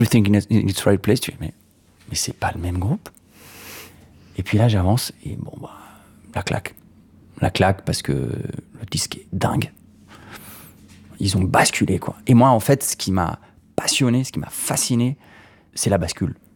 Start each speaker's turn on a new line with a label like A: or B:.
A: Everything in its right place. Tu fais, mais c'est pas le même groupe. Et puis là, j'avance et bon, bah, la claque. La claque parce que le disque est dingue. Ils ont basculé, quoi. Et moi, en fait, ce qui m'a passionné, ce qui m'a fasciné, c'est la bascule.